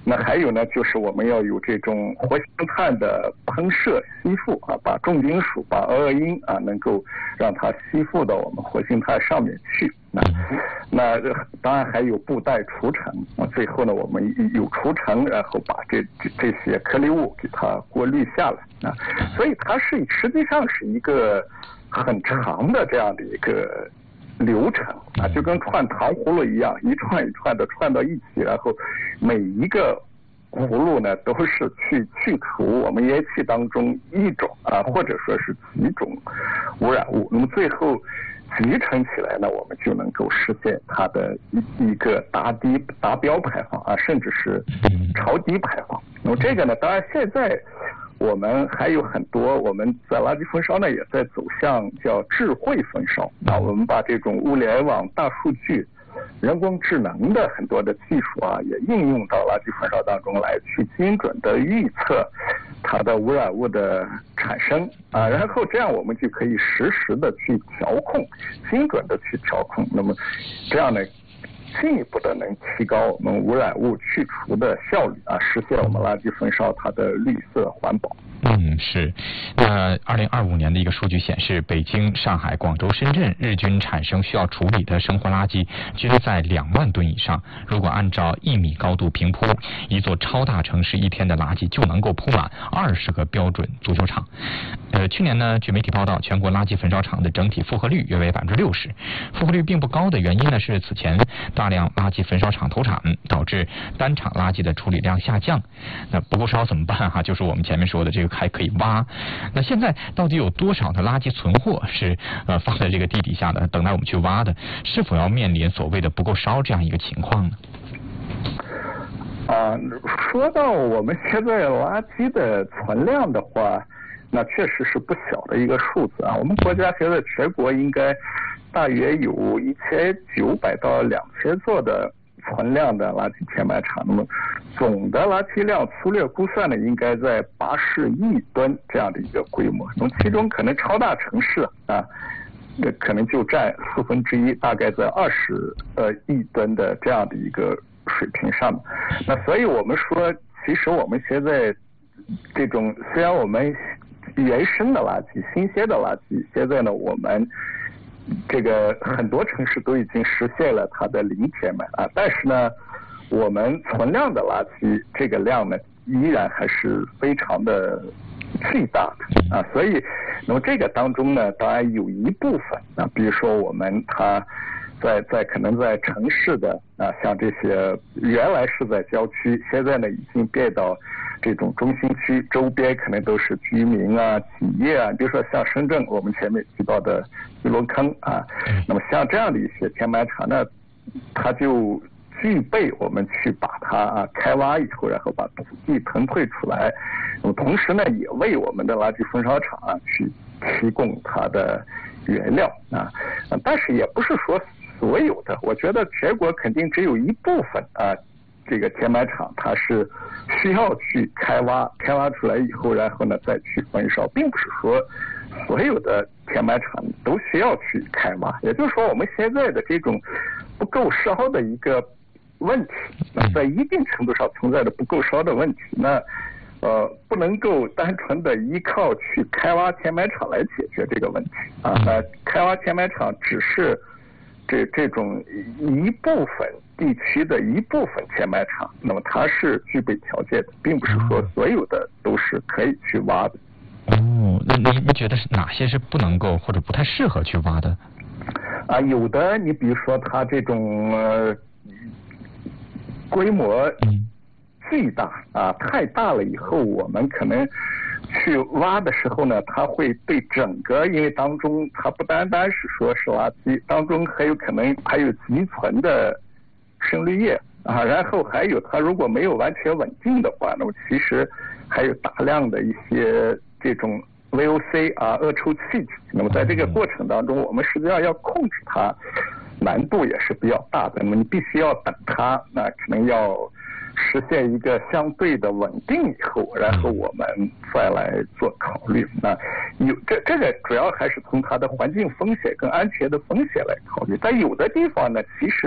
那还有呢，就是我们要有这种活性炭的喷射吸附啊，把重金属、把俄因啊，能够让它吸附到我们活性炭上面去。那当然还有布袋除尘啊，最后呢，我们有除尘，然后把这些颗粒物给它过滤下来啊，所以它实际上是一个很长的这样的一个流程啊，就跟串糖葫芦一样，一串一串的串到一起，然后每一个葫芦呢都是去除我们烟气当中一种啊，或者说是几种污染物，那么最后集成起来呢，我们就能够实现它的一个达标排放啊，甚至是超低排放。那么这个呢，当然现在我们还有很多，我们在垃圾焚烧呢也在走向叫智慧焚烧啊，我们把这种物联网、大数据、人工智能的很多的技术啊，也应用到垃圾焚烧当中来，去精准的预测它的污染物的产生啊，然后这样我们就可以实时的去调控，精准的去调控，那么这样呢，进一步的能提高我们污染物去除的效率啊，实现我们垃圾焚烧它的绿色环保。 是。那2025年的一个数据显示，北京、上海、广州、深圳日均产生需要处理的生活垃圾均在2万吨以上。如果按照1米高度平铺，一座超大城市一天的垃圾就能够铺满20个标准足球场。去年呢，据媒体报道，全国垃圾焚烧厂的整体负荷率约为60%。负荷率并不高的原因呢，是此前大量垃圾焚烧厂投产，导致单场垃圾的处理量下降。那不够烧怎么办就是我们前面说的这个还可以挖。那现在到底有多少的垃圾存货是放在这个地底下的，等待我们去挖的？是否要面临所谓的不够烧这样一个情况呢？ 说到我们现在垃圾的存量的话，那确实是不小的一个数字啊。我们国家现在全国应该大约有1900到2000座的存量的垃圾填埋场，那么总的垃圾量粗略估算呢，应该在80亿吨这样的一个规模。那么其中可能超大城市啊，可能就占1/4，大概在20亿吨的这样的一个水平上面。那所以我们说，其实我们现在这种虽然我们原生的垃圾、新鲜的垃圾，现在呢我们这个很多城市都已经实现了它的零填埋啊，但是呢，我们存量的垃圾这个量呢，依然还是非常的巨大的啊，所以那么这个当中呢，当然有一部分啊，比如说我们它可能在城市的啊，像这些原来是在郊区，现在呢已经变到这种中心区，周边可能都是居民啊、企业啊，比如说像深圳我们前面提到的玉龙坑啊，那么像这样的一些填埋场呢，它就具备我们去把它开挖以后，然后把土地腾退出来，那么同时呢，也为我们的垃圾焚烧厂去提供它的原料啊，但是也不是说所有的，我觉得全国肯定只有一部分啊，这个填埋场它是需要去开挖出来以后，然后呢再去焚烧，并不是说所有的填埋场都需要去开挖。也就是说，我们现在的这种不够烧的一个问题，那在一定程度上存在的不够烧的问题，那不能够单纯的依靠去开挖填埋场来解决这个问题啊。那开挖填埋场只是这种一部分地区的一部分填埋场，那么它是具备条件的，并不是说所有的都是可以去挖的。 那您觉得是哪些是不能够或者不太适合去挖的？ 有的你比如说它这种规模巨大太大了以后，我们可能去挖的时候呢，它会对整个，因为当中它不单单是说是垃圾，当中还有可能还有积存的渗滤液然后还有它如果没有完全稳定的话，那么其实还有大量的一些这种 VOC 恶臭气体。那么在这个过程当中，我们实际上要控制它，难度也是比较大的。那么你必须要等它，那可能要实现一个相对的稳定以后，然后我们再来做考虑。那这个主要还是从它的环境风险跟安全的风险来考虑。在有的地方呢，其实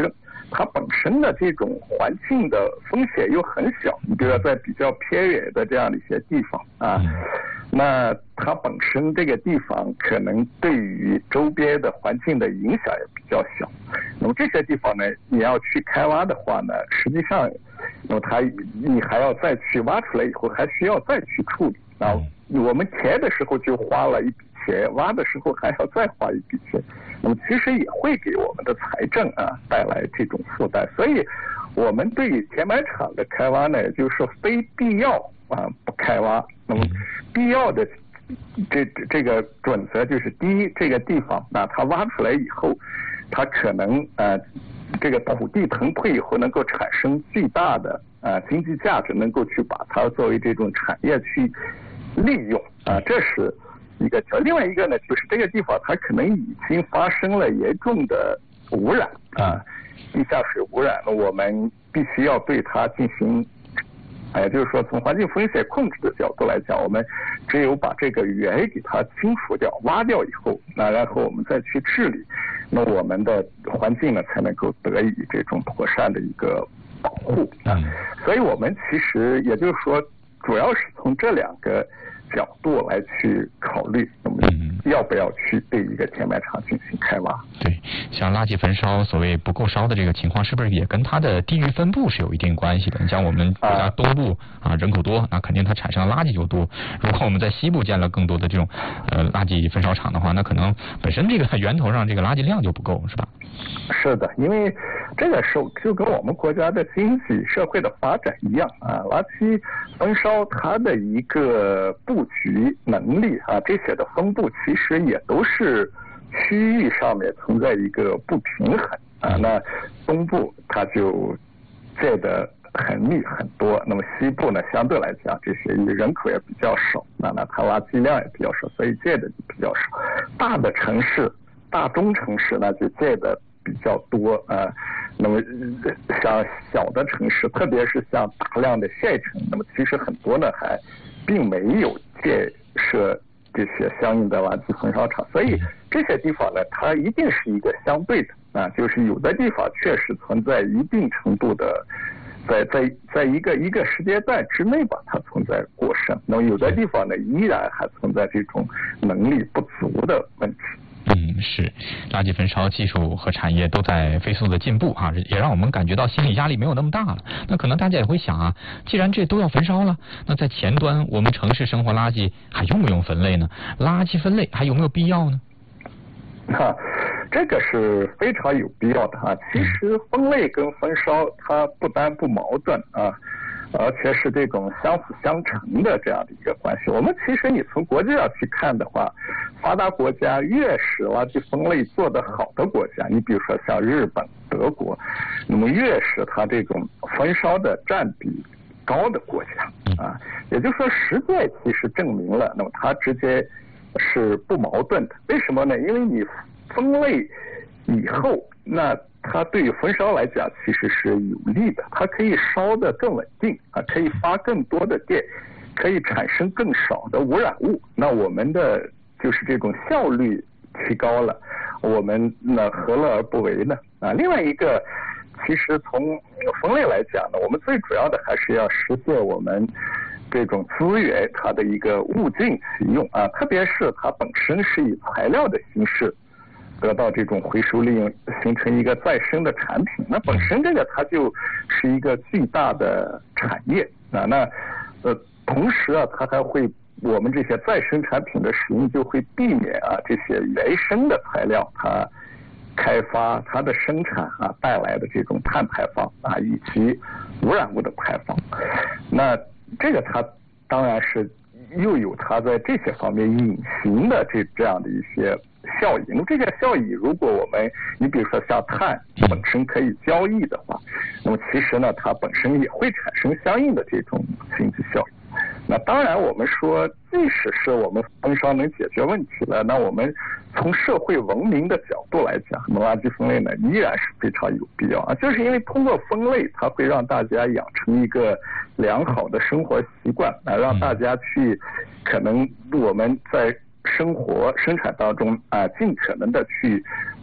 它本身的这种环境的风险又很小。你比如说在比较偏远的这样的一些地方啊，那它本身这个地方可能对于周边的环境的影响也比较小。那么这些地方呢，你要去开挖的话呢，实际上，那么你还要再去挖出来以后，还需要再去处理。然后我们填的时候就花了一笔钱，挖的时候还要再花一笔钱，那么其实也会给我们的财政带来这种负担。所以我们对于填埋场的开挖呢，就是非必要不开挖。那么必要的这个准则就是：第一，这个地方它挖出来以后，它可能这个土地腾退以后能够产生巨大的经济价值，能够去把它作为这种产业去利用这是一个。另外一个呢，就是这个地方它可能已经发生了严重的污染地下水污染了，我们必须要对它进行。也就是说，从环境风险控制的角度来讲，我们只有把这个源给它清除掉、挖掉以后，然后我们再去治理，那我们的环境呢才能够得以这种妥善的一个保护所以我们其实也就是说，主要是从这两个角度来去考虑，那么要不要去对一个填埋场进行开挖？ 对，像垃圾焚烧所谓不够烧的这个情况，是不是也跟它的地域分布是有一定关系的？你像我们国家东部人口多，那肯定它产生的垃圾就多。如果我们在西部建了更多的这种垃圾焚烧厂的话，那可能本身这个源头上这个垃圾量就不够，是吧？ 是的，因为这个时候就跟我们国家的经济社会的发展一样垃圾焚烧它的一个布局能力这些的分布其实也都是区域上面存在一个不平衡那东部它就建的很密很多，那么西部呢相对来讲这些人口也比较少，那它垃圾量也比较少，所以建的比较少。大的城市、大中城市呢就建的比较多那么像小的城市，特别是像大量的县城，那么其实很多呢还并没有建设这些相应的垃圾焚烧厂，所以这些地方呢，它一定是一个相对的就是有的地方确实存在一定程度的，在一个时间段之内吧，它存在过剩，那么有的地方呢，依然还存在这种能力不足的问题。 是，垃圾焚烧技术和产业都在飞速的进步也让我们感觉到心理压力没有那么大了。那可能大家也会想既然这都要焚烧了，那在前端我们城市生活垃圾还用不用分类呢？垃圾分类还有没有必要呢？ 这个是非常有必要的其实分类跟焚烧它不单不矛盾而且是这种相辅相成的这样的一个关系。我们其实你从国际上去看的话，发达国家越是垃圾分类做得好的国家，你比如说像日本、德国，那么越是它这种焚烧的占比高的国家也就是说实践其实证明了，那么它之间是不矛盾的。为什么呢？因为你分类以后，那它对于焚烧来讲其实是有利的，它可以烧得更稳定可以发更多的电，可以产生更少的污染物，那我们的就是这种效率提高了，我们何乐而不为呢另外一个，其实从分类来讲呢，我们最主要的还是要实现我们这种资源它的一个物尽其用特别是它本身是以材料的形式得到这种回收利用，形成一个再生的产品，那本身这个它就是一个巨大的产业同时它还会，我们这些再生产品的使用就会避免这些原生的材料它开发它的生产带来的这种碳排放以及污染物的排放。那这个它当然是又有它在这些方面隐形的这样的一些效益。那么这些效益，如果你比如说像碳本身可以交易的话，那么其实呢，它本身也会产生相应的这种经济效益。那当然，我们说，即使是我们焚烧能解决问题了，那我们从社会文明的角度来讲，那么垃圾分类呢，依然是非常有必要就是因为通过分类，它会让大家养成一个良好的生活习惯让大家去可能我们在生活生产当中尽可能的去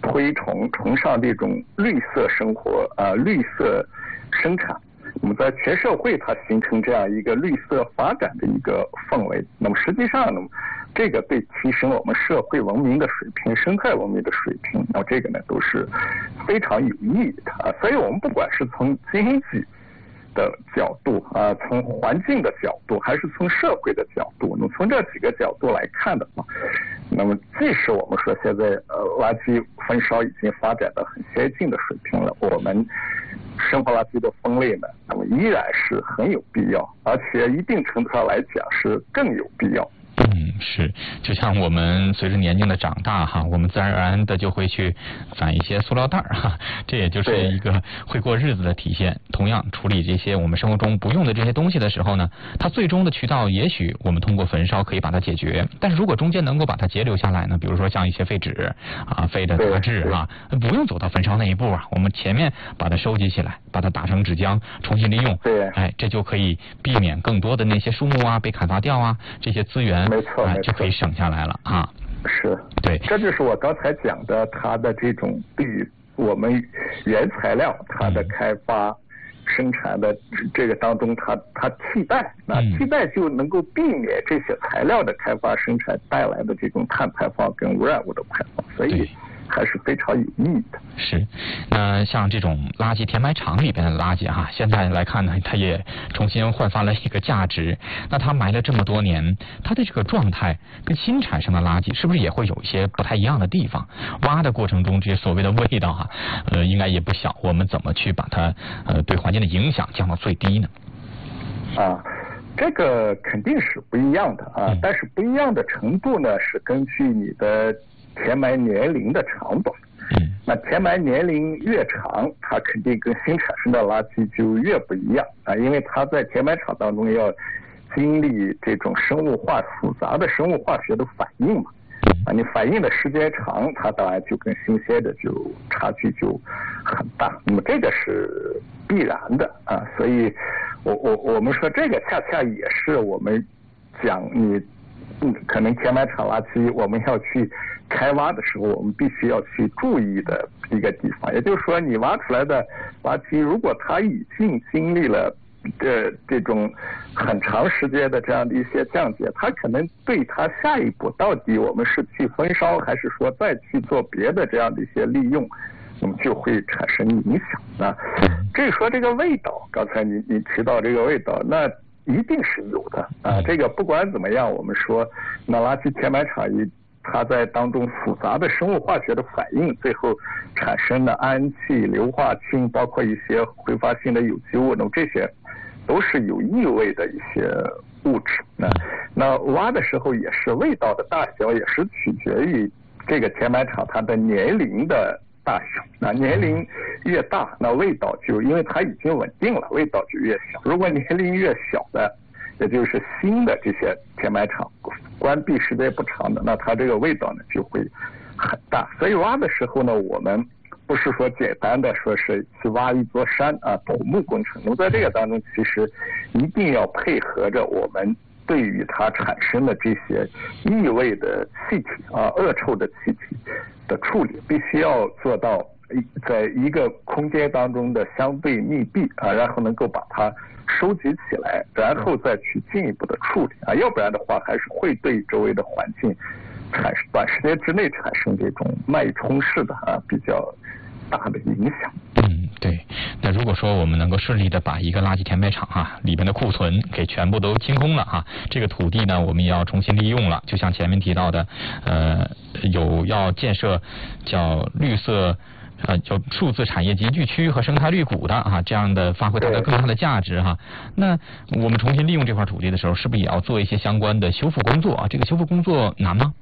崇尚这种绿色生活绿色生产。那么在全社会它形成这样一个绿色发展的一个氛围，那么实际上呢，这个对提升我们社会文明的水平、生态文明的水平，那么这个呢都是非常有意义的所以我们不管是从经济的角度从环境的角度，还是从社会的角度，那么从这几个角度来看的话，那么即使我们说现在垃圾焚烧已经发展到很先进的水平了，我们生活垃圾的分类呢，那么依然是很有必要，而且一定程度上来讲是更有必要。 是，就像我们随着年龄的长大哈，我们自然而然的就会去攒一些塑料袋哈，这也就是一个会过日子的体现。同样处理这些我们生活中不用的这些东西的时候呢，它最终的渠道也许我们通过焚烧可以把它解决，但是如果中间能够把它截留下来呢，比如说像一些废纸废的杂质不用走到焚烧那一步我们前面把它收集起来，把它打成纸浆重新利用，这就可以避免更多的那些树木被砍伐掉这些资源没错就可以省下来了是， 对， 这就是我刚才讲的，它的这种对于我们原材料它的开发生产的这个当中，它替代，替代就能够避免这些材料的开发生产带来的这种碳排放跟污染物的排放，所以还是非常有意义的。 是，那像这种垃圾填埋场里边的垃圾现在来看呢，它也重新焕发了一个价值。那它埋了这么多年，它的这个状态跟新产生的垃圾是不是也会有一些不太一样的地方？挖的过程中这些所谓的味道应该也不小。我们怎么去把它对环境的影响降到最低呢？ 这个肯定是不一样的但是不一样的程度呢，是根据你的填埋年龄的长短。那填埋年龄越长，它肯定跟新产生的垃圾就越不一样因为它在填埋场当中要经历这种复杂的生物化学的反应嘛你反应的时间长，它当然就跟新鲜的就差距就很大，那么这个是必然的所以我们说这个恰恰也是我们讲可能填埋场垃圾我们要去开挖的时候，我们必须要去注意的一个地方。也就是说，你挖出来的垃圾，如果它已经经历了这种很长时间的这样的一些降解，它可能对它下一步到底我们是去焚烧，还是说再去做别的这样的一些利用，那么就会产生影响至于说这个味道，刚才你提到这个味道，那一定是有的这个不管怎么样，我们说那垃圾填埋场它在当中复杂的生物化学的反应，最后产生的氨气、硫化氢，包括一些挥发性的有机物，那么这些都是有异味的一些物质那挖的时候也是味道的大小也是取决于这个填埋场它的年龄的大小年龄越大，那味道就因为它已经稳定了，味道就越小。如果年龄越小的，也就是新的这些填埋场关闭时间不长的，那它这个味道呢就会很大。所以挖的时候呢，我们不是说简单的说是去挖一座山土木工程，那么在这个当中其实一定要配合着我们对于它产生的这些异味的气体恶臭的气体的处理，必须要做到在一个空间当中的相对密闭然后能够把它收集起来，然后再去进一步的处理要不然的话还是会对周围的环境短时间之内产生这种脉冲式的比较大的影响。 对。那如果说我们能够顺利的把一个垃圾填埋场里边的库存给全部都清空了这个土地呢我们也要重新利用了，就像前面提到的要建设叫绿色叫数字产业集聚区和生态绿谷的这样的发挥它的更大的价值那我们重新利用这块土地的时候，是不是也要做一些相关的修复工作这个修复工作难吗？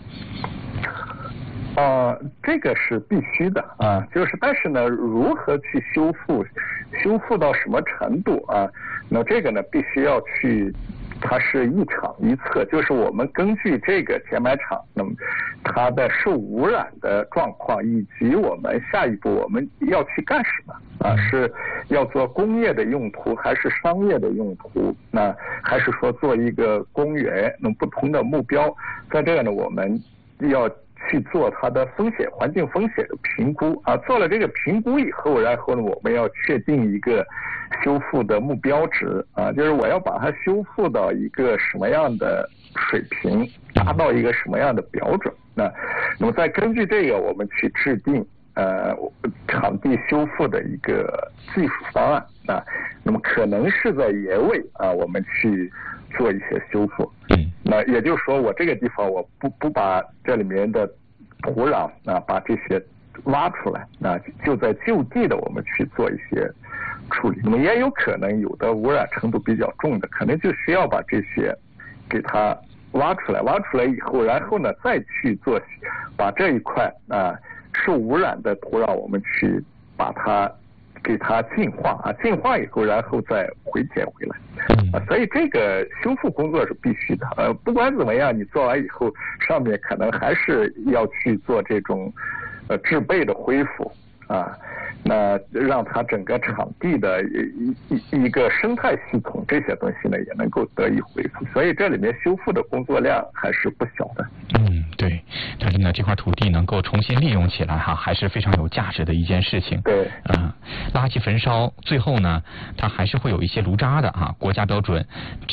这个是必须的就是但是呢，如何去修复到什么程度那这个呢必须要去，它是一场一策，就是我们根据这个填埋场，那么它的受污染的状况，以及我们下一步我们要去干什么是要做工业的用途，还是商业的用途，那还是说做一个公园，那么不同的目标，在这个呢我们要去做它的环境风险的评估啊，做了这个评估以后，然后呢，我们要确定一个修复的目标值啊，就是我要把它修复到一个什么样的水平，达到一个什么样的标准。那么再根据这个，我们去制定场地修复的一个技术方案啊。那么可能是在野尾啊，我们去做一些修复。那也就是说，我这个地方我不把这里面的土壤啊，把这些挖出来，那就在就地的我们去做一些处理。那么也有可能有的污染程度比较重的，可能就需要把这些给它挖出来以后，然后呢再去把这一块啊受污染的土壤，我们去把它给它净化净化以后，然后再回填回来所以这个修复工作是必须的不管怎么样，你做完以后，上面可能还是要去做这种制备的恢复那让它整个场地的一个生态系统这些东西呢也能够得以恢复，所以这里面修复的工作量还是不小的。 对，但是呢，这块土地能够重新利用起来还是非常有价值的一件事情。 对， 垃圾焚烧最后呢，它还是会有一些炉渣的国家标准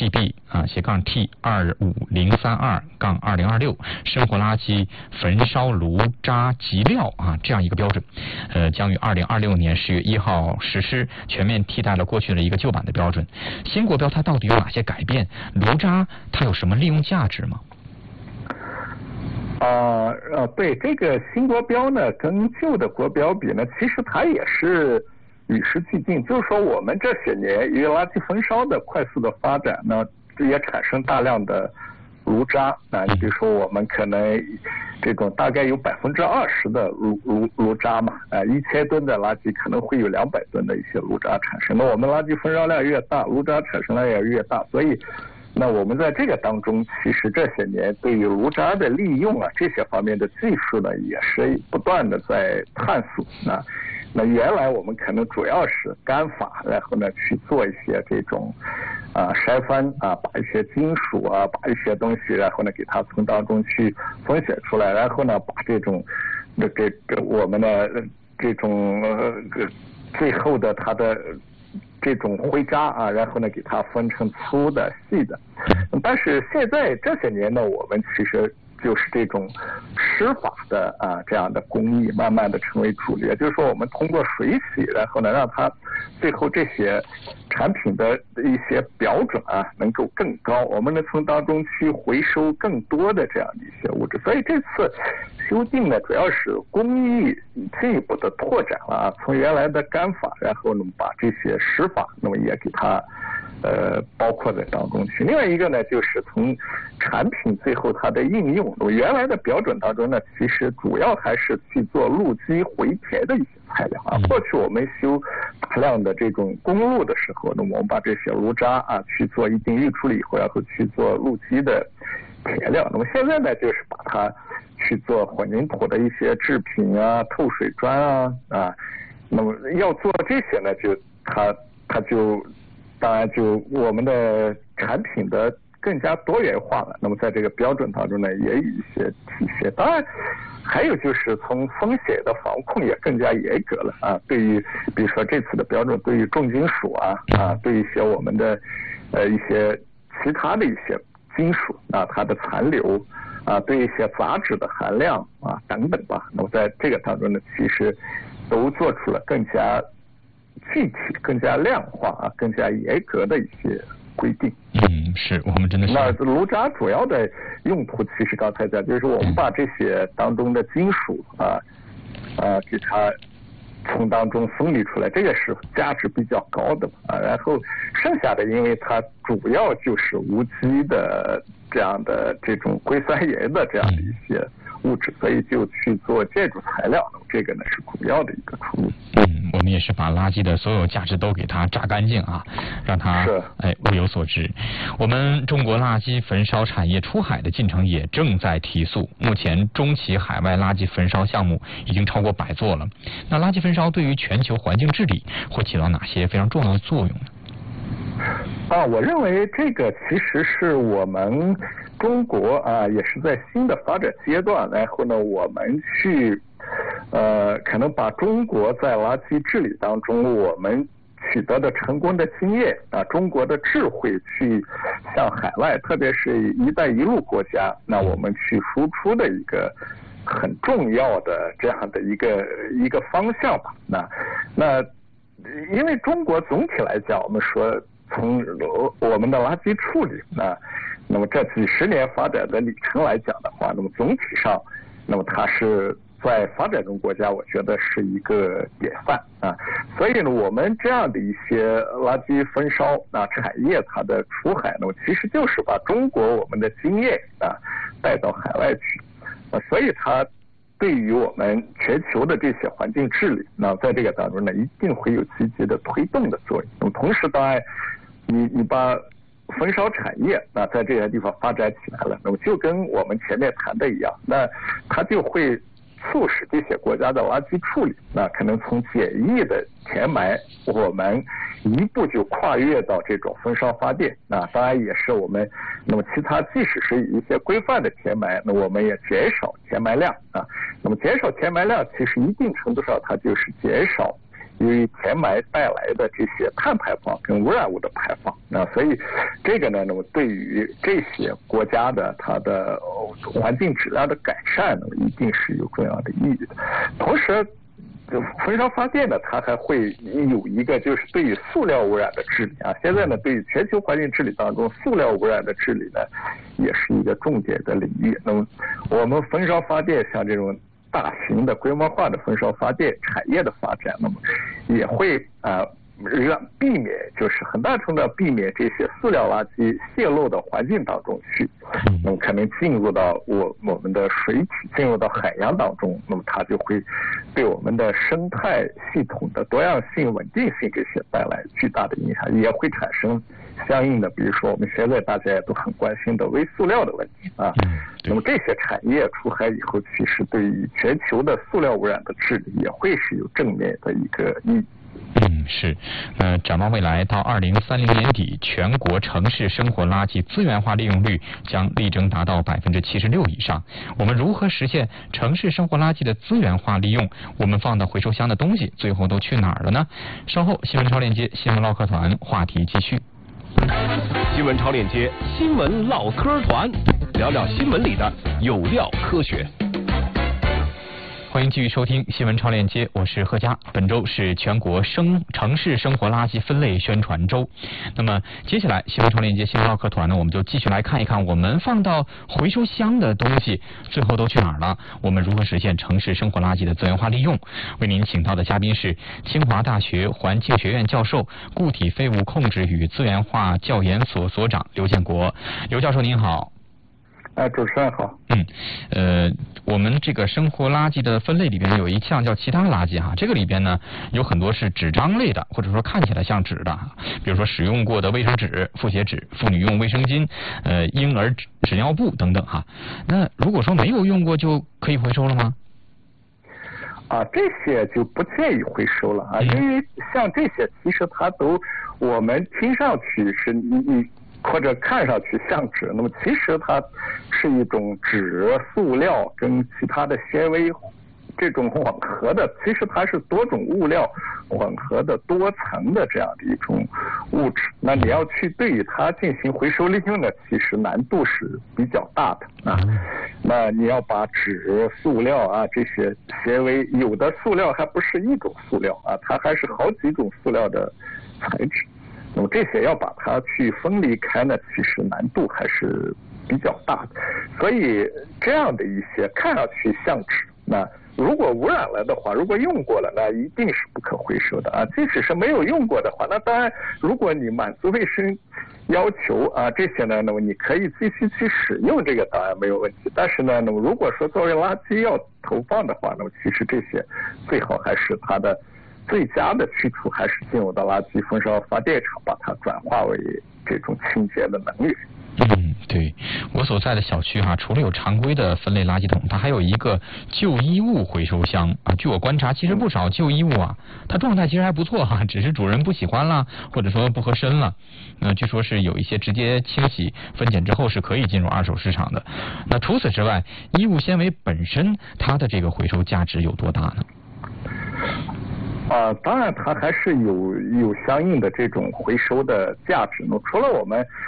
GB-T25032-2026 生活垃圾焚烧炉渣及料这样一个标准，将于2026年10月1号实施，全面替代了过去的一个旧版的标准。新国标它到底有哪些改变？炉渣它有什么利用价值吗？ 对，这个新国标呢，跟旧的国标比呢，其实它也是与时俱进。就是说，我们这些年因为垃圾焚烧的快速的发展呢，也产生大量的炉渣你比如说，我们可能这种大概有20%的炉渣嘛，1000吨的垃圾可能会有200吨的一些炉渣产生。那我们垃圾焚烧量越大，炉渣产生量也越大，所以那我们在这个当中，其实这些年对于炉渣的利用这些方面的技术呢，也是不断的在探索那原来我们可能主要是干法，然后呢去做一些这种筛翻把一些金属把一些东西，然后呢给它从当中去分选出来，然后呢把这种我们的这种最后的它的这种灰渣然后呢给它分成粗的细的。但是现在这些年呢，我们其实就是这种湿法的这样的工艺慢慢的成为主流，就是说我们通过水洗，然后呢让它最后这些产品的一些标准能够更高，我们能从当中去回收更多的这样的一些物质。所以这次修订呢，主要是工艺进一步的拓展了从原来的干法，然后呢把这些湿法那么也给它包括在当中去。另外一个呢，就是从产品最后它的应用，原来的标准当中呢，其实主要还是去做路基回填的一些材料过去我们修大量的这种公路的时候呢，我们把这些炉渣去做一定预处理以后，然后去做路基的填料。那么现在呢，就是把它去做混凝土的一些制品透水砖那么要做这些呢，就它就当然就我们的产品的更加多元化了。那么在这个标准当中呢，也有一些体现。当然还有就是从风险的防控也更加严格了对于比如说这次的标准，对于重金属对于一些我们的一些其他的一些金属它的残留对一些杂质的含量等等吧。那么在这个当中呢，其实都做出了更加具体、更加量化更加严格的一些规定。 是我们真的是。 那炉渣主要的用途，其实刚才讲，就是我们把这些当中的金属给它从当中分离出来，这个是价值比较高的然后剩下的，因为它主要就是无机的这样的这种硅酸盐的这样的一些物质，所以就去做建筑材料，这个呢是主要的一个出路。 我们也是把垃圾的所有价值都给它榨干净让它物有所值。我们中国垃圾焚烧产业出海的进程也正在提速，目前中期海外垃圾焚烧项目已经超过100座了。那垃圾焚烧对于全球环境治理会起到哪些非常重要的作用呢？ 我认为这个其实是我们中国啊也是在新的发展阶段，然后呢我们去可能把中国在垃圾治理当中我们取得的成功的经验啊，中国的智慧去向海外，特别是一带一路国家，那我们去输出的一个很重要的这样的一个方向吧。那因为中国总体来讲，我们说从我们的垃圾处理那么这几十年发展的里程来讲的话，那么总体上，那么它是在发展中国家，我觉得是一个典范啊。所以呢，我们这样的一些垃圾焚烧产业它的出海呢，其实就是把中国我们的经验带到海外去所以它对于我们全球的这些环境治理，在这个当中呢，一定会有积极的推动的作用。那么同时，当然，你把焚烧产业在这些地方发展起来了，那么就跟我们前面谈的一样，那它就会促使这些国家的垃圾处理，可能从简易的填埋，我们一步就跨越到这种焚烧发电。当然也是我们，那么其他即使是一些规范的填埋，那我们也减少填埋量那么减少填埋量，其实一定程度上它就是减少由于填埋带来的这些碳排放跟污染物的排放所以这个呢，那么对于这些国家的它的环境质量的改善呢，一定是有重要的意义的。同时，焚烧发电呢，它还会有一个就是对于塑料污染的治理现在呢，对于全球环境治理当中，塑料污染的治理呢，也是一个重点的领域。那么我们焚烧发电像这种大型的规模化的焚烧发电产业的发展，那么也会让避免就是很大程度上避免这些塑料垃圾泄漏到环境当中去，那么可能进入到我们的水体，进入到海洋当中，那么它就会对我们的生态系统的多样性、稳定性这些带来巨大的影响，也会产生相应的，比如说我们现在大家也都很关心的微塑料的问题那么这些产业出海以后，其实对于全球的塑料污染的治理也会是有正面的一个意义。 是，展望未来，到2030年底，全国城市生活垃圾资源化利用率将力争达到76%以上。我们如何实现城市生活垃圾的资源化利用？我们放到回收箱的东西，最后都去哪儿了呢？稍后新闻超链接新闻唠嗑团话题继续。 新闻超链接新闻唠嗑团，聊聊新闻里的有料科学。 欢迎继续收听新闻超链接，我是贺佳。本周是全国城市生活垃圾分类宣传周。那么接下来新闻超链接新闻唠嗑团呢，我们就继续来看一看我们放到回收箱的东西最后都去哪儿了，我们如何实现城市生活垃圾的资源化利用。为您请到的嘉宾是清华大学环境学院教授、固体废物控制与资源化教研所所长刘建国。刘教授您好。 主持人好。 我们这个生活垃圾的分类里边有一项叫其他垃圾这个里边呢有很多是纸张类的，或者说看起来像纸的，比如说使用过的卫生纸、复写纸、妇女用卫生巾、婴儿纸尿布等等那如果说没有用过就可以回收了吗？ 这些就不建议回收了因为像这些其实它都我们听上去是你或者看上去像纸，那么其实它是一种纸、塑料跟其他的纤维这种混合的，其实它是多种物料混合的多层的这样的一种物质。那你要去对于它进行回收利用呢，其实难度是比较大的那你要把纸、塑料这些纤维，有的塑料还不是一种塑料它还是好几种塑料的材质。那么这些要把它去分离开呢，其实难度还是比较大的。所以这样的一些看上去像纸，那如果污染了的话，如果用过了，那一定是不可回收的即使是没有用过的话，那当然如果你满足卫生要求这些呢，那么你可以继续去使用，这个当然没有问题。但是呢，那么如果说作为垃圾要投放的话，那么其实这些最好还是它的最佳的去处还是进入到垃圾焚烧发电厂，把它转化为这种清洁的能源。 对，我所在的小区除了有常规的分类垃圾桶，它还有一个旧衣物回收箱啊。据我观察，其实不少旧衣物它状态其实还不错只是主人不喜欢了，或者说不合身了。据说是有一些直接清洗分拣之后是可以进入二手市场的。那除此之外，衣物纤维本身它的这个回收价值有多大呢？ 当然它还是有相应的这种回收的价值呢。除了我们